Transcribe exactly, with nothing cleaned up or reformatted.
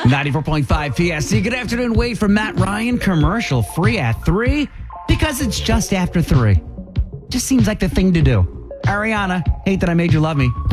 ninety-four point five P S C. Good afternoon. Wait for Matt Ryan. Commercial free at three because it's just after three. Just seems like the thing to do. Ariana, hate that I made you love me.